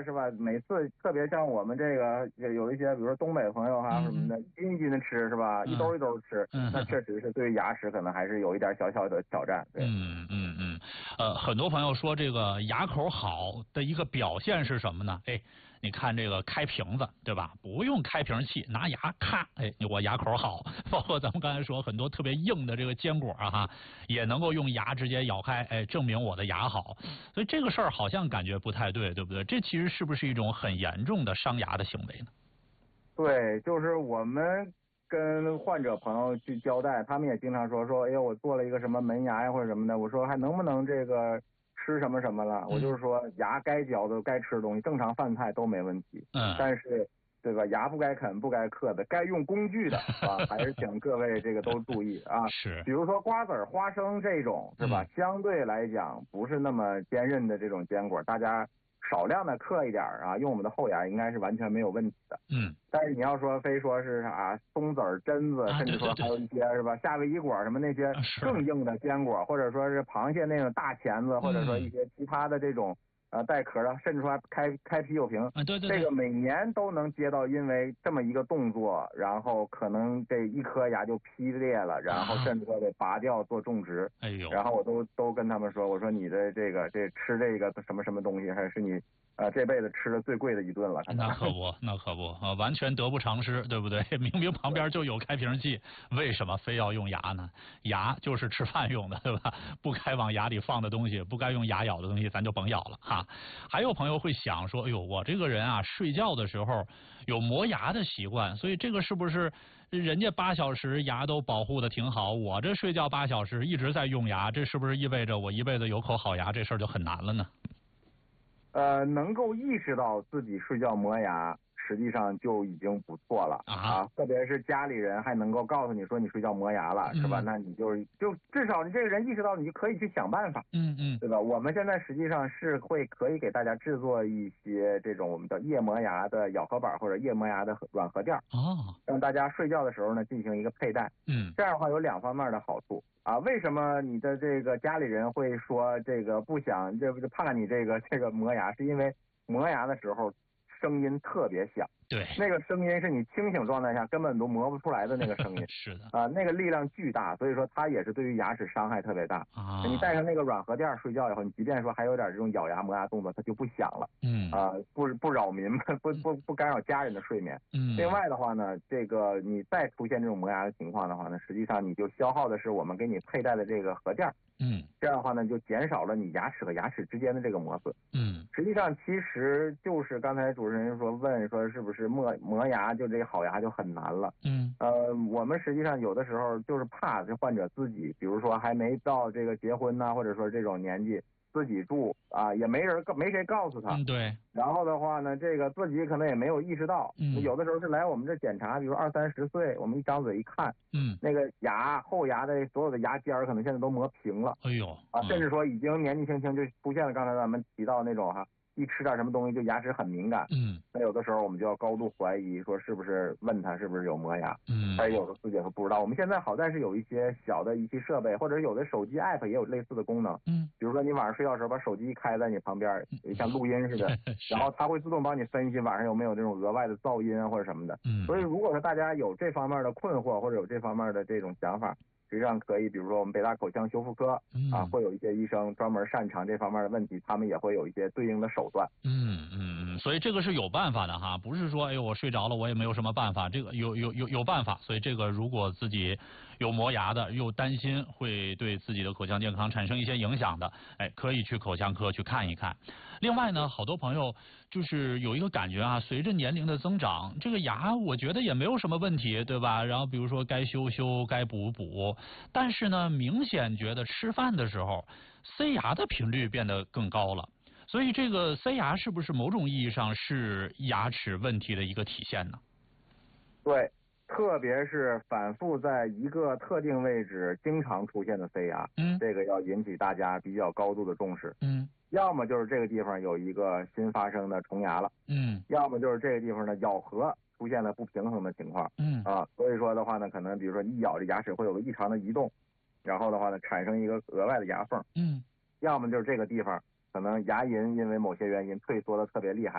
个是吧？每次特别像我们这个有一些，比如说东北朋友哈什么的，一斤一斤的吃是吧？一兜一兜吃，那确实是对于牙齿可能还是有一点小小的挑战。对， 很多朋友说这个牙口好的一个表现是什么呢？哎，你看这个开瓶子，对吧？不用开瓶器，拿牙咔，哎，我牙口好。包括咱们刚才说很多特别硬的这个坚果啊，也能够用牙直接咬开，哎，证明我的牙好。所以这个事儿好像感觉不太对，对不对？这其实是不是一种很严重的伤牙的行为呢？ 对，就是我们跟患者朋友去交代，他们也经常说，哎呀，我做了一个什么门牙呀或者什么的，我说还能不能这个吃什么什么了？我就是说牙该嚼的、该吃的东西，正常饭菜都没问题。但是对吧？牙不该啃、不该嗑的，该用工具的啊，还是请各位这个都注意啊。 是， 比如说瓜子儿、花生这种是吧？相对来讲不是那么坚韧的这种坚果，大家少量的嗑一点啊，用我们的后牙应该是完全没有问题的。但是你要说非说是啥松子儿、榛子，甚至说还有一些是吧夏威夷果什么那些更硬的坚果，或者说是螃蟹那种大钳子，或者说一些其他的这种带壳的，甚至说开啤酒瓶， 对， 这个每年都能接到，因为这么一个动作，然后可能这一颗牙就劈裂了，然后甚至说得拔掉做种植。 哎呦， 然后我都跟他们说，我说你的这吃这个什么什么东西，还是你这辈子吃的最贵的一顿了。 那可不啊，完全得不偿失，对不对？明明旁边就有开瓶器，为什么非要用牙呢？牙就是吃饭用的，对吧？不该往牙里放的东西，不该用牙咬的东西，咱就甭咬了哈。还有朋友会想说，哎呦，我这个人啊，睡觉的时候有磨牙的习惯，所以这个是不是人家8小时牙都保护的挺好，我这睡觉8小时一直在用牙，这是不是意味着我一辈子有口好牙，这事儿就很难了呢？ 能够意识到自己睡觉磨牙，实际上就已经不错了啊！特别是家里人还能够告诉你说你睡觉磨牙了，是吧？那你就至少你这个人意识到，你就可以去想办法，对吧？我们现在实际上是可以给大家制作一些这种我们的夜磨牙的咬合板或者夜磨牙的软合垫让大家睡觉的时候呢进行一个佩戴，这样的话有2方面的好处。为什么你的这个家里人会说这个不想怕你这个磨牙？是因为磨牙的时候声音特别响， 对， 那个声音是你清醒状态下根本都磨不出来的那个声音， 是的那个力量巨大，所以说它也是对于牙齿伤害特别大。你戴上那个软合垫睡觉以后，你即便说还有点这种咬牙磨牙动作，它就不响了，不扰民，不干扰家人的睡眠。另外的话呢，这个你再出现这种磨牙的情况的话呢，实际上你就消耗的是我们给你佩戴的这个合垫，这样的话呢就减少了你牙齿和牙齿之间的这个磨损。实际上其实就是刚才主持人问说是不是磨牙就这个好牙就很难了。我们实际上有的时候就是怕这患者自己，比如说还没到这个结婚呐，或者说这种年纪自己住也没谁告诉他。 对。 然后的话呢，这个自己可能也没有意识到。有的时候是来我们这检查，比如20-30岁，我们一张嘴一看，那个后牙的所有的牙尖可能现在都磨平了。 哎呦， 甚至说已经年纪轻轻就出现了刚才咱们提到那种一吃点什么东西就牙齿很敏感。那有的时候我们就要高度怀疑说是不是问他是不是有磨牙。但是有的自己会不知道。我们现在好在是有一些小的仪器设备，或者有的手机 app 也有类似的功能。比如说你晚上睡觉的时候把手机一开在你旁边，像录音似的，然后它会自动帮你分析晚上有没有这种额外的噪音或者什么的。所以如果说大家有这方面的困惑或者有这方面的这种想法，实际上可以，比如说我们北大口腔修复科会有一些医生专门擅长这方面的问题，他们也会有一些对应的手段。 所以这个是有办法的哈，不是说哎呦我睡着了我也没有什么办法，这个有办法。所以这个如果自己有磨牙的，又担心会对自己的口腔健康产生一些影响的，可以去口腔科去看一看。另外呢，好多朋友就是有一个感觉随着年龄的增长，这个牙我觉得也没有什么问题，对吧？然后比如说该修修该补补，但是呢明显觉得吃饭的时候塞牙的频率变得更高了。所以这个塞牙是不是某种意义上是牙齿问题的一个体现呢？ 对，特别是反复在一个特定位置经常出现的塞牙，这个要引起大家比较高度的重视。要么就是这个地方有一个新发生的虫牙了，要么就是这个地方的咬合出现了不平衡的情况，所以说的话呢，可能比如说一咬这牙齿会有个异常的移动，然后的话呢产生一个额外的牙缝，要么就是这个地方可能牙龈因为某些原因退缩的特别厉害，